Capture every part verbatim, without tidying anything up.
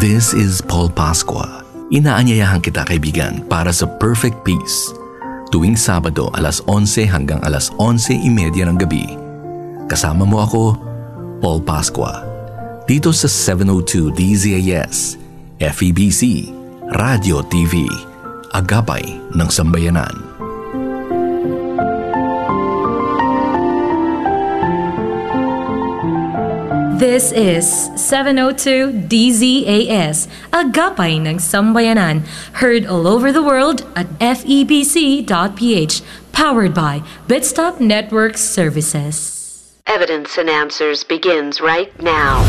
This is Paul Pascua. Inaanyayahan kita, kaibigan, para sa Perfect Peace. Tuwing Sabado, alas onse hanggang alas onse imedya ng gabi. Kasama mo ako, Paul Pascua. Dito sa seven oh two D Z A S, F E B C, Radio T V, Agapay ng Sambayanan. This is seven oh two D Z A S, Agapay ng Sambayanan, heard all over the world at F E B C dot P H, powered by Bitstop Network Services. Evidence and Answers begins right now.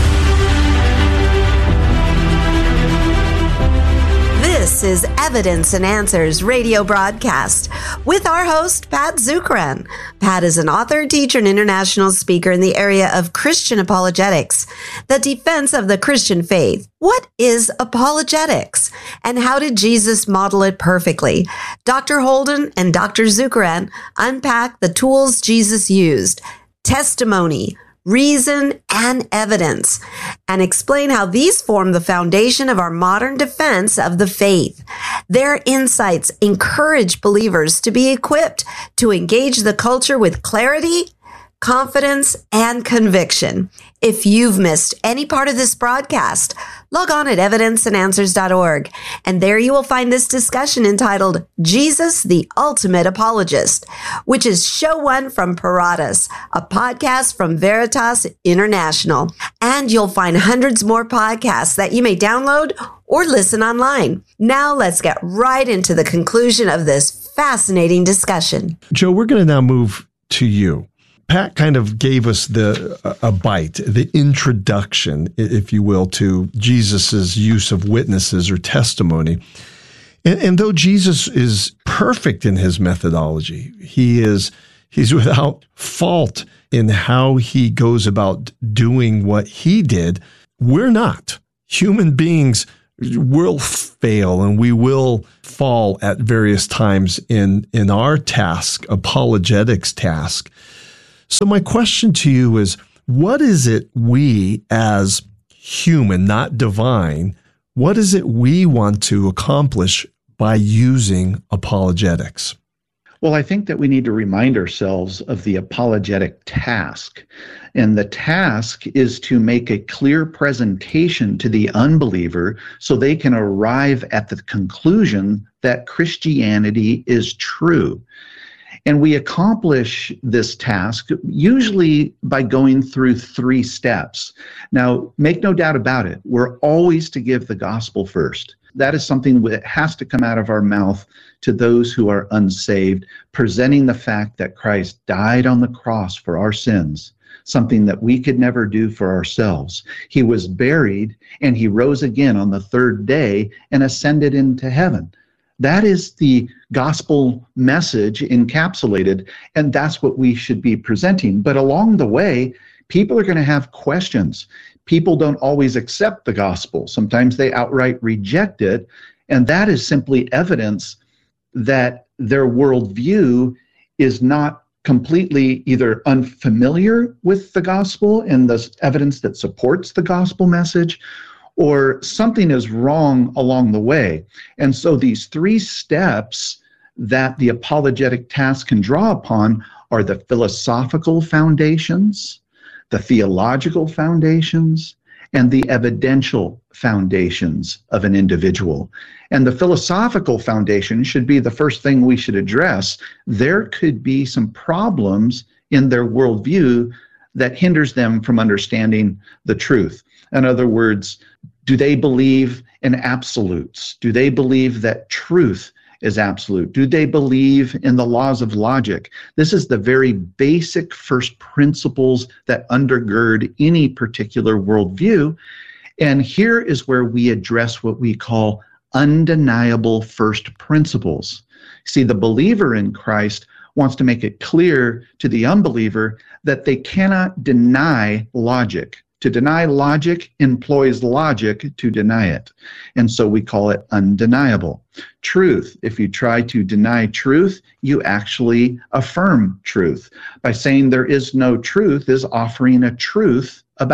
This is Evidence and Answers radio broadcast with our host, Pat Zukeran. Pat is an author, teacher, and international speaker in the area of Christian apologetics, the defense of the Christian faith. What is apologetics? And how did Jesus model it perfectly? Doctor Holden and Doctor Zukeran unpack the tools Jesus used, testimony, reason, and evidence, and explain how these form the foundation of our modern defense of the faith. Their insights encourage believers to be equipped to engage the culture with clarity, confidence, and conviction. If you've missed any part of this broadcast, log on at evidence and answers dot org, and there you will find this discussion entitled Jesus, the Ultimate Apologist, which is show one from Paratus, a podcast from Veritas International. And you'll find hundreds more podcasts that you may download or listen online. Now let's get right into the conclusion of this fascinating discussion. Joe, we're going to now move to you. Pat kind of gave us the a bite, the introduction, if you will, to Jesus's use of witnesses or testimony. And, and though Jesus is perfect in his methodology, he is he's without fault in how he goes about doing what he did. We're not. Human beings will fail and we will fall at various times in in our task, apologetics task. So my question to you is, what is it we as human, not divine, what is it we want to accomplish by using apologetics? Well, I think that we need to remind ourselves of the apologetic task. And the task is to make a clear presentation to the unbeliever so they can arrive at the conclusion that Christianity is true. And we accomplish this task usually by going through three steps. Now, make no doubt about it, we're always to give the gospel first. That is something that has to come out of our mouth to those who are unsaved, presenting the fact that Christ died on the cross for our sins, something that we could never do for ourselves. He was buried and he rose again on the third day and ascended into heaven. That is the gospel message encapsulated, and that's what we should be presenting. But along the way, people are going to have questions. People don't always accept the gospel. Sometimes they outright reject it, and that is simply evidence that their worldview is not completely either unfamiliar with the gospel and the evidence that supports the gospel message, or something is wrong along the way. And so these three steps that the apologetic task can draw upon are the philosophical foundations, the theological foundations, and the evidential foundations of an individual. And the philosophical foundation should be the first thing we should address. There could be some problems in their worldview that hinders them from understanding the truth. In other words, do they believe in absolutes? Do they believe that truth is absolute? Do they believe in the laws of logic? This is the very basic first principles that undergird any particular worldview. And here is where we address what we call undeniable first principles. See, the believer in Christ wants to make it clear to the unbeliever that they cannot deny logic. To deny logic employs logic to deny it. And so we call it undeniable. Truth, if you try to deny truth, you actually affirm truth. By saying there is no truth is offering a truth about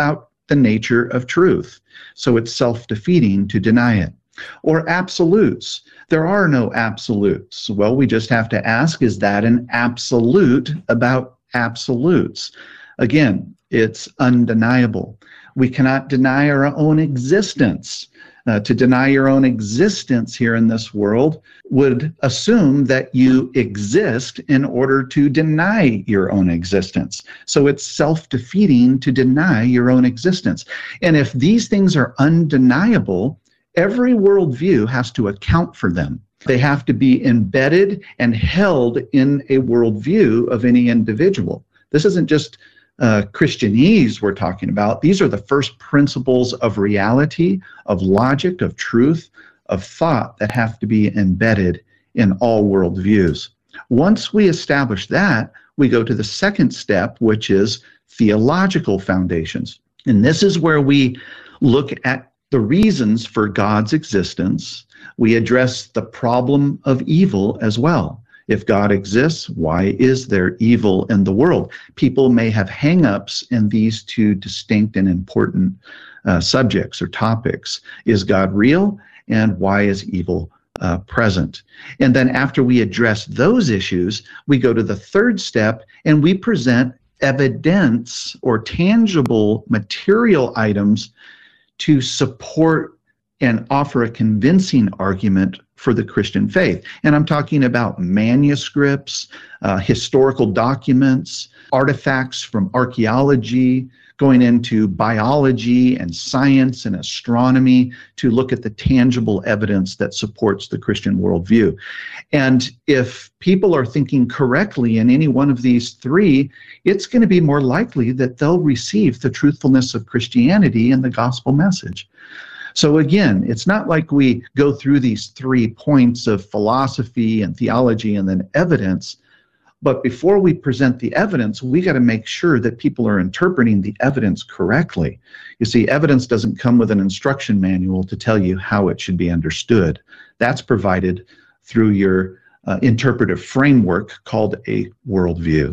the nature of truth. So it's self-defeating to deny it. Or absolutes. There are no absolutes. Well, we just have to ask, is that an absolute about absolutes? Again, it's undeniable. We cannot deny our own existence. Uh, to deny your own existence here in this world would assume that you exist in order to deny your own existence. So it's self-defeating to deny your own existence. And if these things are undeniable, every worldview has to account for them. They have to be embedded and held in a worldview of any individual. This isn't just Uh, Christianese we're talking about. These are the first principles of reality, of logic, of truth, of thought that have to be embedded in all worldviews. Once we establish that, we go to the second step, which is theological foundations. And this is where we look at the reasons for God's existence. We address the problem of evil as well. If God exists, why is there evil in the world? People may have hang-ups in these two distinct and important uh, subjects or topics. Is God real? And why is evil uh, present? And then after we address those issues, we go to the third step and we present evidence or tangible material items to support and offer a convincing argument for the Christian faith. And I'm talking about manuscripts, uh, historical documents, artifacts from archaeology, going into biology and science and astronomy to look at the tangible evidence that supports the Christian worldview. And if people are thinking correctly in any one of these three, it's going to be more likely that they'll receive the truthfulness of Christianity and the gospel message. So again, it's not like we go through these three points of philosophy and theology and then evidence, but before we present the evidence, we got to make sure that people are interpreting the evidence correctly. You see, evidence doesn't come with an instruction manual to tell you how it should be understood. That's provided through your uh, interpretive framework called a worldview.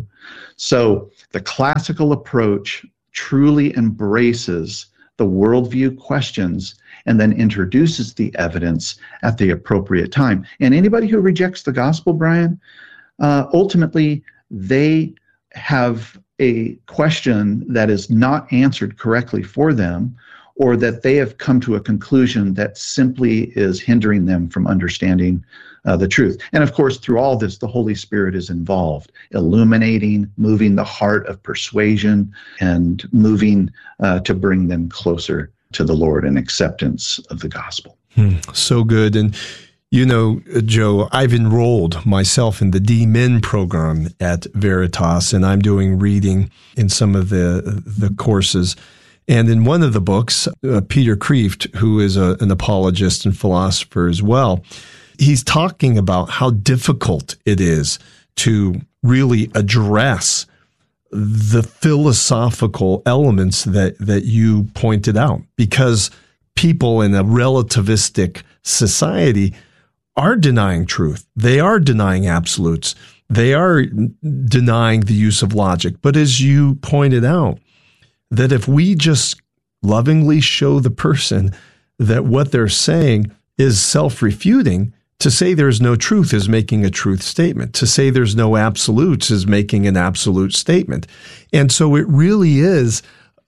So the classical approach truly embraces the worldview questions and then introduces the evidence at the appropriate time. And anybody who rejects the gospel, Brian, uh, ultimately they have a question that is not answered correctly for them, or that they have come to a conclusion that simply is hindering them from understanding uh, the truth. And of course, through all this, the Holy Spirit is involved, illuminating, moving the heart of persuasion, and moving uh, to bring them closer to the Lord and acceptance of the gospel. Hmm, so good. And, you know, Joe, I've enrolled myself in the D Min program at Veritas, and I'm doing reading in some of the the courses. And in one of the books, uh, Peter Kreeft, who is a, an apologist and philosopher as well, he's talking about how difficult it is to really address the philosophical elements that, that you pointed out, because people in a relativistic society are denying truth. They are denying absolutes. They are denying the use of logic. But as you pointed out, that if we just lovingly show the person that what they're saying is self-refuting, to say there's no truth is making a truth statement. To say there's no absolutes is making an absolute statement. And so it really is,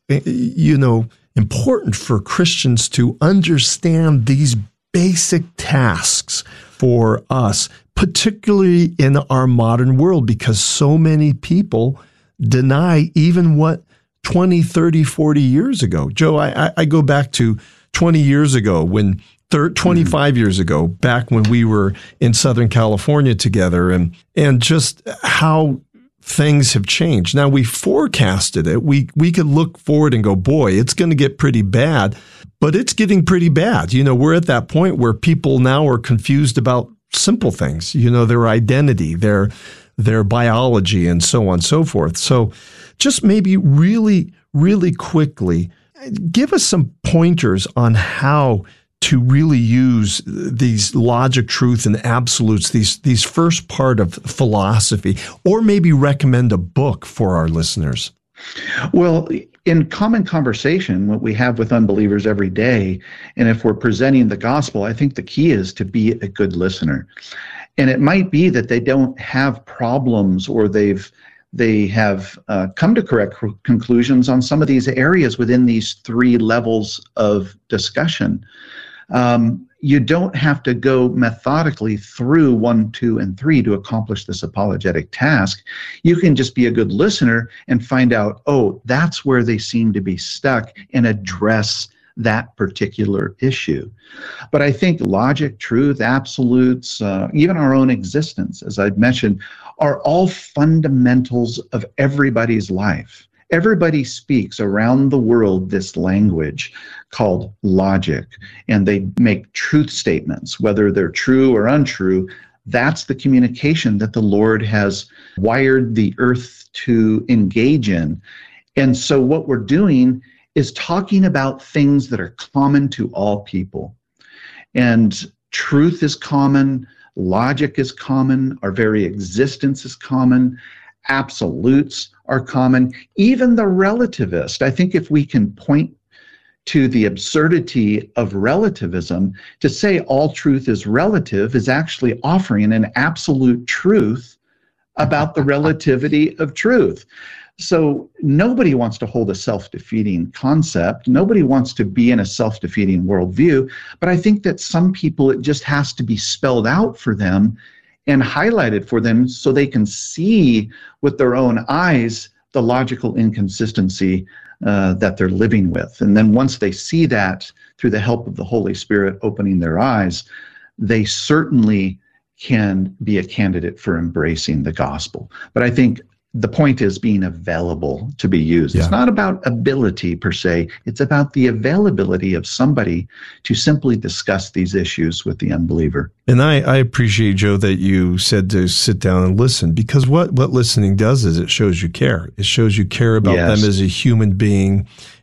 you know, important for Christians to understand these basic tasks for us, particularly in our modern world, because so many people deny even what twenty, thirty, forty years ago. Joe, I, I go back to twenty years ago when twenty-five mm-hmm. years ago, back when we were in Southern California together, and and just how things have changed. Now, we forecasted it. We we could look forward and go, boy, it's going to get pretty bad, but it's getting pretty bad. You know, we're at that point where people now are confused about simple things, you know, their identity, their their biology, and so on and so forth. So just maybe really, really quickly, give us some pointers on how to really use these logic, truth, and absolutes, these these first part of philosophy, or maybe recommend a book for our listeners. Well, in common conversation, what we have with unbelievers every day, and if we're presenting the gospel, I think the key is to be a good listener. And it might be that they don't have problems, or they've they have uh, come to correct conclusions on some of these areas within these three levels of discussion. Um, you don't have to go methodically through one, two, and three to accomplish this apologetic task. You can just be a good listener and find out, oh, that's where they seem to be stuck, and address that particular issue. But I think logic, truth, absolutes, uh, even our own existence, as I've mentioned, are all fundamentals of everybody's life. Everybody speaks around the world this language called logic, and they make truth statements, whether they're true or untrue. That's the communication that the Lord has wired the earth to engage in. And so what we're doing is talking about things that are common to all people. And truth is common, logic is common, our very existence is common, absolutes are common, even the relativist. I think if we can point to the absurdity of relativism, to say all truth is relative is actually offering an absolute truth about the relativity of truth. So nobody wants to hold a self-defeating concept. Nobody wants to be in a self-defeating worldview. But I think that some people, it just has to be spelled out for them and highlighted for them so they can see with their own eyes the logical inconsistency uh, that they're living with. And then once they see that through the help of the Holy Spirit opening their eyes, they certainly can be a candidate for embracing the gospel. But I think the point is being available to be used. Yeah. It's not about ability per se. It's about the availability of somebody to simply discuss these issues with the unbeliever. And I, I appreciate, Joe, that you said to sit down and listen, because what, what listening does is it shows you care. It shows you care about yes. them as a human being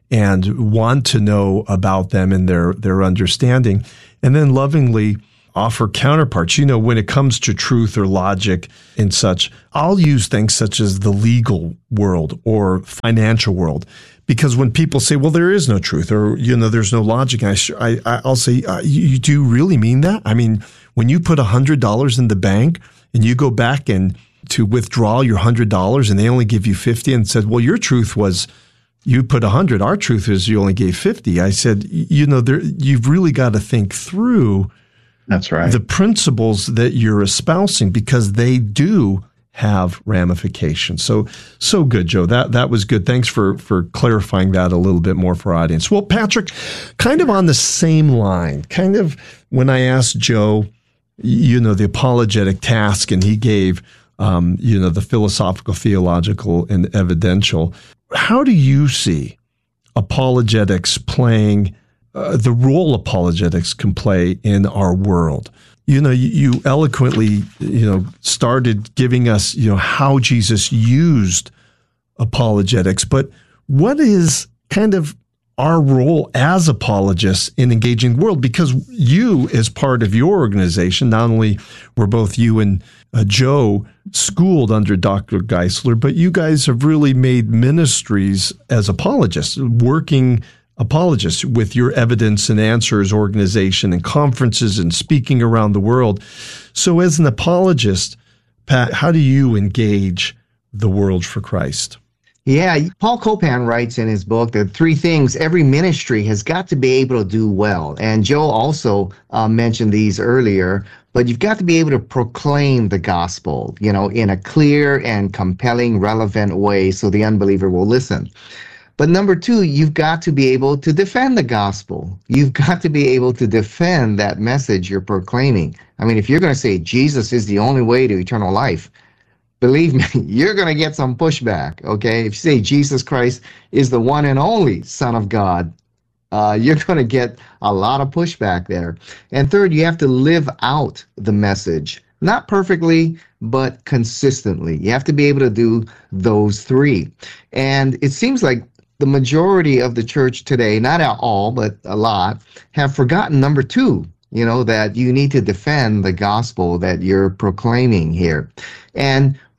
and want to know about them and their, their understanding. And then lovingly offer counterparts. You know, when it comes to truth or logic and such, I'll use things such as the legal world or financial world, because when people say, well, there is no truth, or, you know, there's no logic, I, I, I'll say, uh, you, you do really mean that? I mean, when you put one hundred dollars in the bank and you go back and to withdraw your one hundred dollars and they only give you fifty and said, well, your truth was you put one hundred, our truth is you only gave fifty. I said, you know, there, you've really got to think through That's right. the principles that you're espousing, because they do have ramifications. So, so good, Joe. That that was good. Thanks for for clarifying that a little bit more for our audience. Well, Patrick, kind of on the same line, kind of when I asked Joe, you know, the apologetic task, and he gave, um, you know, the philosophical, theological, and evidential. How do you see apologetics playing Uh, the role apologetics can play in our world? You know, you, you eloquently, you know, started giving us, you know, how Jesus used apologetics, but what is kind of our role as apologists in engaging the world? Because you, as part of your organization, not only were both you and uh, Joe schooled under Doctor Geisler, but you guys have really made ministries as apologists, working apologists with your Evidence and Answers organization and conferences and speaking around the world. So as an apologist, Pat, how do you engage the world for Christ? Yeah, Paul Copan writes in his book that three things every ministry has got to be able to do well. And Joe also uh, mentioned these earlier, but you've got to be able to proclaim the gospel, you know, in a clear and compelling, relevant way so the unbeliever will listen. But number two, you've got to be able to defend the gospel. You've got to be able to defend that message you're proclaiming. I mean, if you're going to say Jesus is the only way to eternal life, believe me, you're going to get some pushback, okay? If you say Jesus Christ is the one and only Son of God, uh, you're going to get a lot of pushback there. And third, you have to live out the message. Not perfectly, but consistently. You have to be able to do those three. And it seems like the majority of the church today, not all, but a lot, have forgotten number two, you know, that you need to defend the gospel that you're proclaiming here. And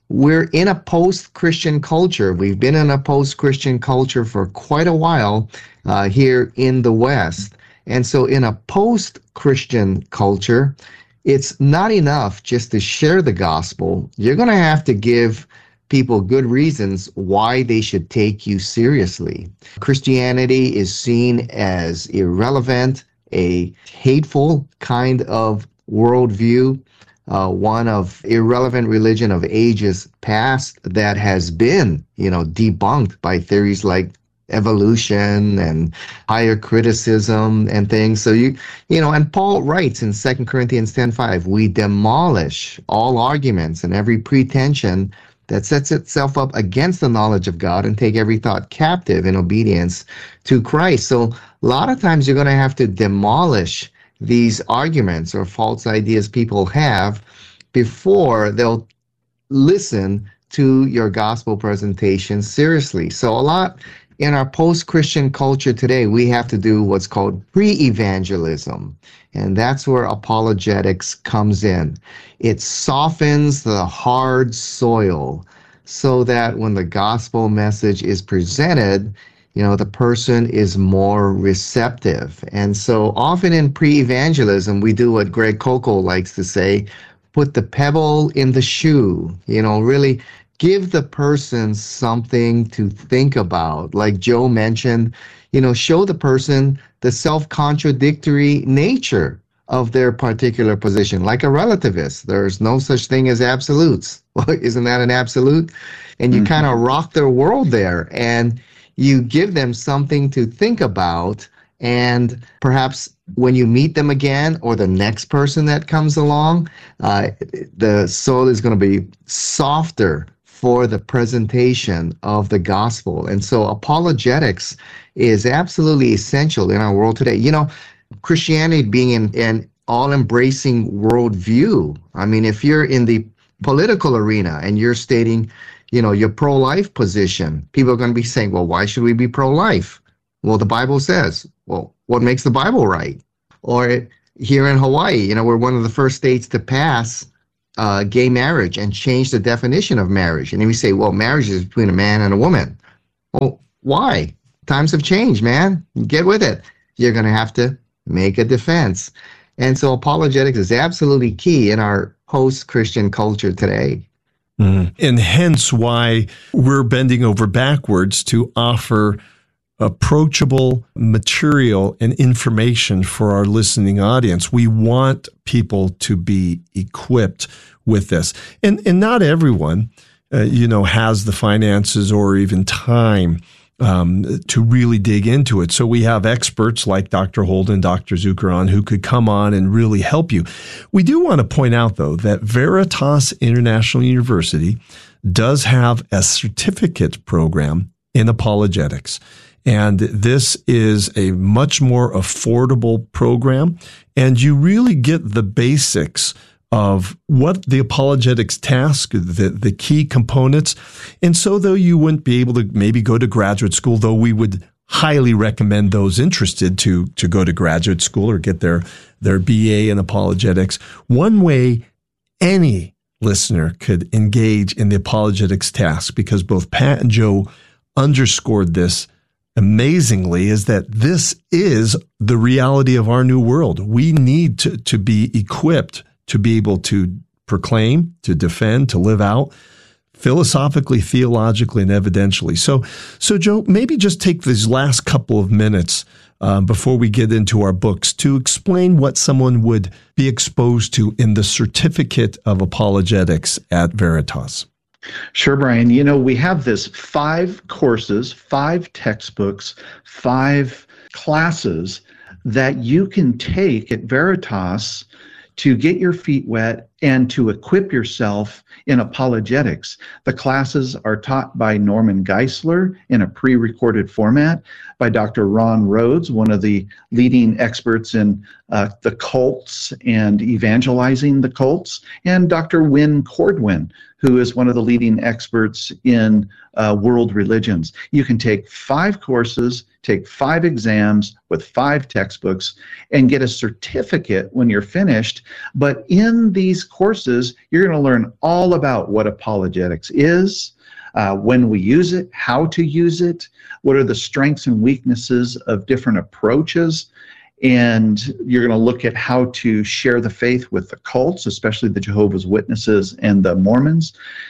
we're in a post-Christian culture. We've been in a post-Christian culture for quite a while uh, here in the West. And so in a post-Christian culture, it's not enough just to share the gospel. You're going to have to give people good reasons why they should take you seriously. Christianity is seen as irrelevant, a hateful kind of worldview, uh, one of irrelevant religion of ages past that has been, you know, debunked by theories like evolution and higher criticism and things. So you, you know, and Paul writes in Second Corinthians ten five, we demolish all arguments and every pretension that sets itself up against the knowledge of God and take every thought captive in obedience to Christ. So a lot of times you're going to have to demolish these arguments or false ideas people have before they'll listen to your gospel presentation seriously. So a lot in our post-Christian culture today, we have to do what's called pre-evangelism, and that's where apologetics comes in. It softens the hard soil so that when the gospel message is presented, you know, the person is more receptive. And so often in pre-evangelism, we do what Greg Koukl likes to say, put the pebble in the shoe, you know, really give the person something to think about. Like Joe mentioned, you know, show the person the self-contradictory nature of their particular position. Like a relativist, there's no such thing as absolutes. Well, isn't that an absolute? And you mm-hmm. kind of rock their world there, and you give them something to think about. And perhaps when you meet them again, or the next person that comes along, uh, the soil is going to be softer for the presentation of the gospel. And so apologetics is absolutely essential in our world today. You know, Christianity being an, an all-embracing worldview. I mean, if you're in the political arena and you're stating, you know, your pro-life position, people are going to be saying, well, why should we be pro-life? Well, the Bible says. Well, what makes the Bible right? Or here in Hawaii, you know, we're one of the first states to pass uh, gay marriage and change the definition of marriage. And then we say, well, marriage is between a man and a woman. Well, why? Times have changed, man. Get with it. You're going to have to make a defense. And so apologetics is absolutely key in our post-Christian culture today. Mm. And hence why we're bending over backwards to offer approachable material and information for our listening audience. We want people to be equipped with this. And and not everyone, uh, you know, has the finances or even time um, to really dig into it. So we have experts like Doctor Holden, Doctor Zukeran, who could come on and really help you. We do want to point out, though, that Veritas International University does have a certificate program in apologetics. And this is a much more affordable program, and you really get the basics of what the apologetics task, the, the key components. And so though you wouldn't be able to maybe go to graduate school, though we would highly recommend those interested to, to go to graduate school or get their, their B A in apologetics, one way any listener could engage in the apologetics task, because both Pat and Joe underscored this amazingly, is that this is the reality of our new world. We need to, to be equipped to be able to proclaim, to defend, to live out philosophically, theologically, and evidentially. So, so Joe, maybe just take these last couple of minutes um, before we get into our books to explain what someone would be exposed to in the Certificate of Apologetics at Veritas. Sure, Brian. You know, we have this five courses, five textbooks, five classes that you can take at Veritas to get your feet wet and to equip yourself in apologetics. The classes are taught by Norman Geisler in a pre-recorded format, by Doctor Ron Rhodes, one of the leading experts in uh, the cults and evangelizing the cults, and Doctor Wynne Cordwin, who is one of the leading experts in uh, world religions. You can take five courses, take five exams with five textbooks, and get a certificate when you're finished. But in these courses, you're going to learn all about what apologetics is, uh, when we use it, how to use it, what are the strengths and weaknesses of different approaches. And you're going to look at how to share the faith with the cults, especially the Jehovah's Witnesses and the Mormons.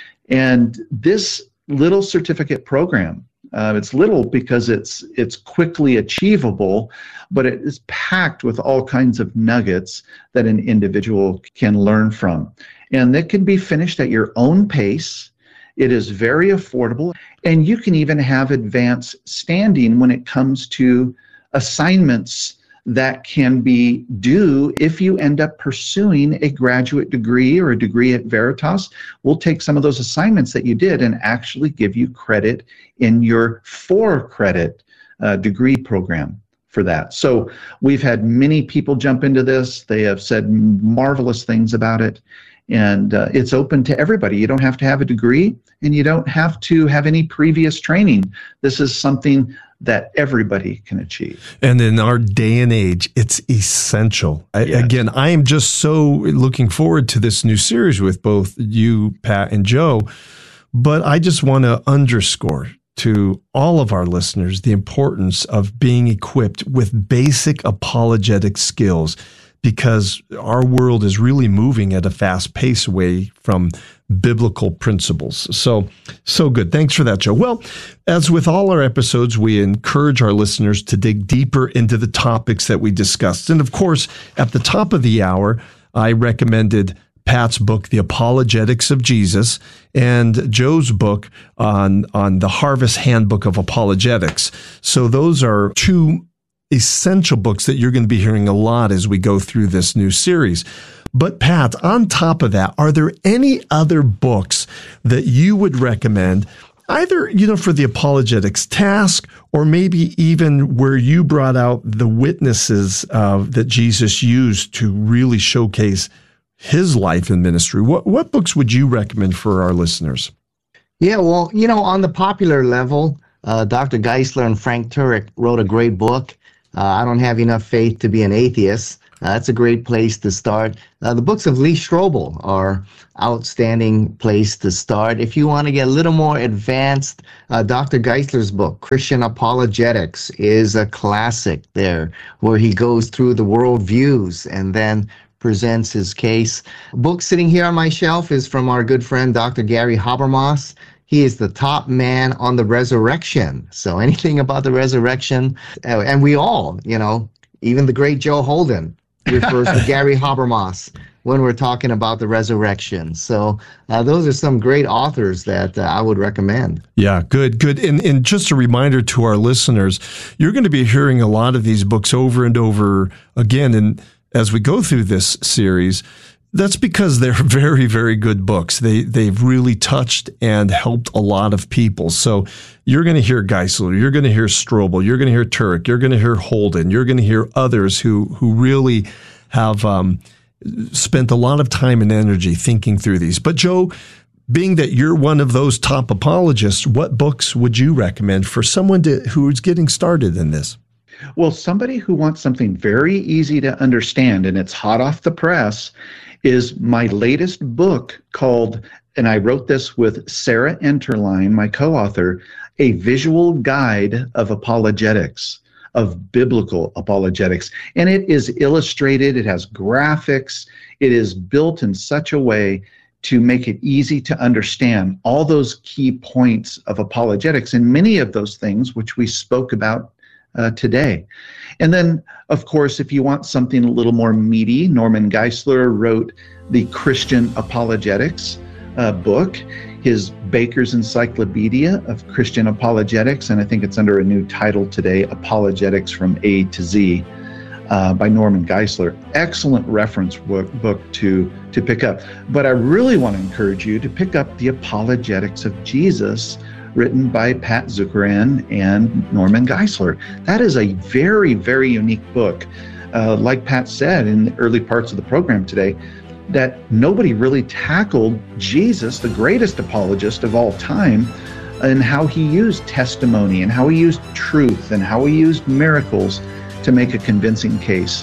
And this little certificate program, uh, it's little because it's it's quickly achievable, but it is packed with all kinds of nuggets that an individual can learn from. And it can be finished at your own pace. It is very affordable, and you can even have advanced standing when it comes to assignments that can be due if you end up pursuing a graduate degree or a degree at Veritas. We'll take some of those assignments that you did and actually give you credit in your four credit uh, degree program for that. So we've had many people jump into this. They have said marvelous things about it. And uh, it's open to everybody. You don't have to have a degree, and you don't have to have any previous training. This is something that everybody can achieve. And in our day and age, it's essential. I, Yes. Again, I am just so looking forward to this new series with both you, Pat, and Joe. But I just want to underscore to all of our listeners the importance of being equipped with basic apologetic skills, because our world is really moving at a fast pace away from biblical principles. So, so good. Thanks for that, Joe. Well, as with all our episodes, we encourage our listeners to dig deeper into the topics that we discussed. And of course, at the top of the hour, I recommended Pat's book, The Apologetics of Jesus, and Joe's book on, on the Harvest Handbook of Apologetics. So those are two essential books that you're going to be hearing a lot as we go through this new series. But Pat, on top of that, are there any other books that you would recommend, either, you know, for the apologetics task, or maybe even where you brought out the witnesses uh, that Jesus used to really showcase his life and ministry? What, what books would you recommend for our listeners? Yeah, well, you know, on the popular level, uh, Doctor Geisler and Frank Turek wrote a great book. Uh, I Don't Have Enough Faith to Be an Atheist. Uh, that's a great place to start. Uh, the books of Lee Strobel are outstanding place to start. If you want to get a little more advanced, uh, Doctor Geisler's book, Christian Apologetics, is a classic there, where he goes through the worldviews and then presents his case. A book sitting here on my shelf is from our good friend, Doctor Gary Habermas. He is the top man on the resurrection. So anything about the resurrection, uh, and we all, you know, even the great Joe Holden refers to Gary Habermas when we're talking about the resurrection. So uh, those are some great authors that uh, I would recommend. Yeah, good, good. And, and just a reminder to our listeners, you're going to be hearing a lot of these books over and over again. And as we go through this series, that's because they're very, very good books. They, they've really touched and helped a lot of people. So you're going to hear Geisler, you're going to hear Strobel, you're going to hear Turek, you're going to hear Holden, you're going to hear others who, who really have um, spent a lot of time and energy thinking through these. But Joe, being that you're one of those top apologists, what books would you recommend for someone to, who's getting started in this? Well, somebody who wants something very easy to understand, and it's hot off the press, is my latest book called, and I wrote this with Sarah Enterline, my co-author, A Visual Guide of Apologetics, of Biblical Apologetics. And it is illustrated, it has graphics, it is built in such a way to make it easy to understand all those key points of apologetics, and many of those things which we spoke about Uh, today. And then, of course, if you want something a little more meaty, Norman Geisler wrote the Christian Apologetics uh, book, his Baker's Encyclopedia of Christian Apologetics, and I think it's under a new title today, Apologetics from A to Z, uh, by Norman Geisler. Excellent reference book, book to, to pick up. But I really want to encourage you to pick up the Apologetics of Jesus, written by Pat Zukeran and Norman Geisler. That is a very, very unique book. Uh, like Pat said in the early parts of the program today, that nobody really tackled Jesus, the greatest apologist of all time, and how he used testimony and how he used truth and how he used miracles to make a convincing case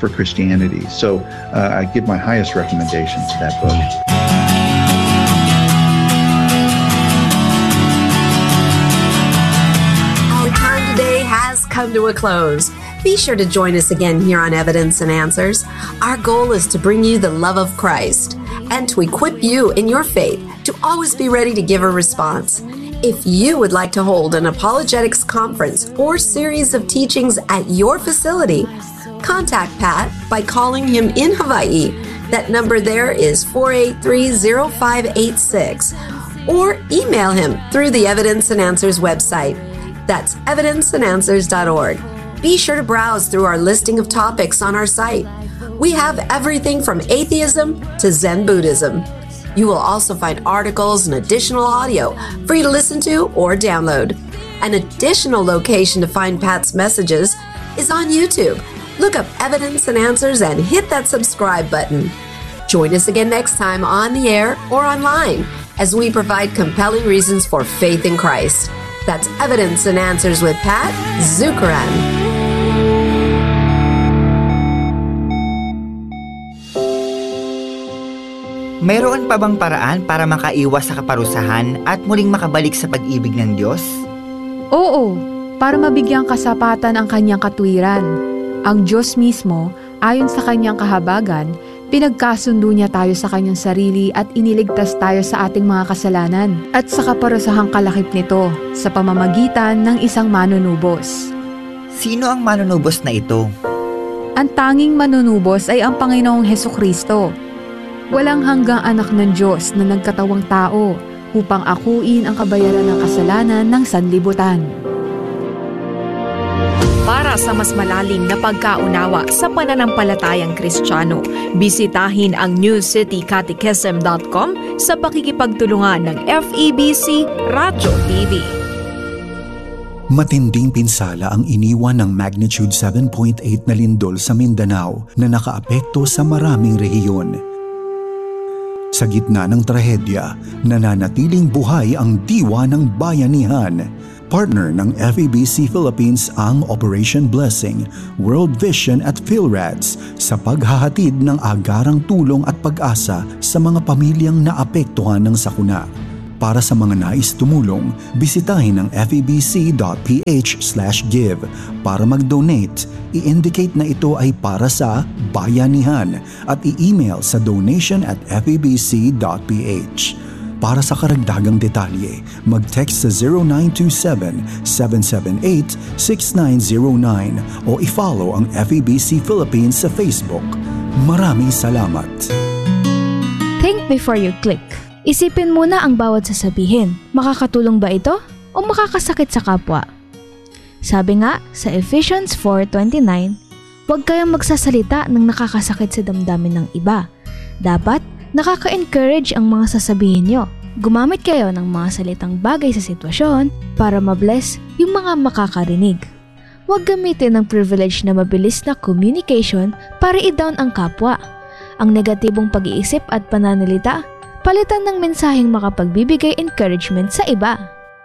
for Christianity. So uh, I give my highest recommendation to that book. Our time today has come to a close. Be sure to join us again here on Evidence and Answers. Our goal is to bring you the love of Christ and to equip you in your faith to always be ready to give a response. If you would like to hold an apologetics conference or series of teachings at your facility, contact Pat by calling him in Hawaii. That number there is four eight three, zero five eight six, or email him through the Evidence and Answers website. That's evidence and answers dot org. Be sure to browse through our listing of topics on our site. We have everything from atheism to Zen Buddhism. You will also find articles and additional audio for you to listen to or download. An additional location to find Pat's messages is on YouTube. Look up Evidence and Answers and hit that subscribe button. Join us again next time on the air or online as we provide compelling reasons for faith in Christ. That's Evidence and Answers with Pat Zukeran. Mayroon pa bang paraan para makaiwas sa kaparusahan at muling makabalik sa pag-ibig ng Diyos? Oo, para mabigyang kasapatan ang kanyang katwiran. Ang Diyos mismo, ayon sa kanyang kahabagan, pinagkasundo niya tayo sa kanyang sarili at iniligtas tayo sa ating mga kasalanan at sa kaparusahang kalakip nito sa pamamagitan ng isang manunubos. Sino ang manunubos na ito? Ang tanging manunubos ay ang Panginoong Hesukristo. Walang hanggang anak ng Diyos na nagkatawang tao upang akuin ang kabayaran ng kasalanan ng sanlibutan. Para sa mas malalim na pagkaunawa sa pananampalatayang Kristiyano, bisitahin ang new city catechism dot com sa pakikipagtulungan ng F E B C Radyo T V. Matinding pinsala ang iniwan ng magnitude seven point eight na lindol sa Mindanao na nakaapekto sa maraming rehiyon. Sa gitna ng trahedya, nananatiling buhay ang diwa ng bayanihan. Partner ng F E B C Philippines ang Operation Blessing, World Vision at PhilRads sa paghahatid ng agarang tulong at pag-asa sa mga pamilyang naapektuhan ng sakuna. Para sa mga nais tumulong, bisitahin ang f e b c dot p h slash give. Para mag-donate, i-indicate na ito ay para sa bayanihan at i-email sa donation at f e b c dot p h. Para sa karagdagang detalye, mag-text sa zero nine two seven, seven seven eight, six nine zero nine o i-follow ang F E B C Philippines sa Facebook. Maraming salamat! Think before you click. Isipin muna ang bawat sasabihin. Makakatulong ba ito o makakasakit sa kapwa? Sabi nga sa Ephesians four twenty-nine, huwag kayong magsasalita ng nakakasakit sa damdamin ng iba. Dapat nakaka-encourage ang mga sasabihin nyo. Gumamit kayo ng mga salitang bagay sa sitwasyon para mabless yung mga makakarinig. Huwag gamitin ng privilege na mabilis na communication para i-down ang kapwa. Ang negatibong pag-iisip at pananalita, palitan ng mensaheng makapagbibigay encouragement sa iba.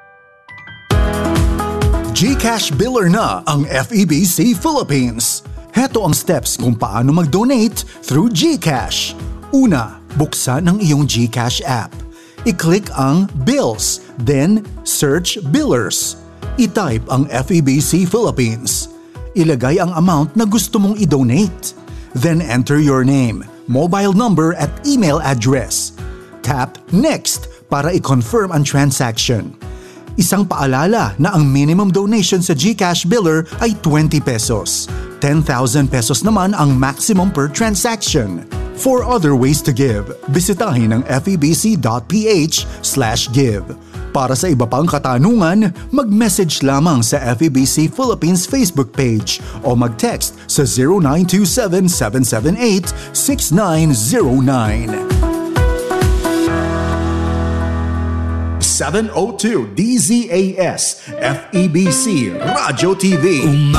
GCash Biller na ang F E B C Philippines. Heto ang steps kung paano mag-donate through GCash. Una, buksan ang iyong GCash app. I-click ang Bills, then search Billers. I-type ang F E B C Philippines. Ilagay ang amount na gusto mong i-donate. Then enter your name, mobile number at email address. Tap Next para i-confirm ang transaction. Isang paalala na ang minimum donation sa GCash Biller ay twenty pesos. ten thousand pesos naman ang maximum per transaction. For other ways to give, bisitahin ang f e b c dot p h slash give. Para sa iba pang katanungan, mag-message lamang sa F E B C Philippines Facebook page o mag-text sa zero nine two seven, seven seven eight, six nine zero nine. seven oh two D Z A S F E B C Radyo T V.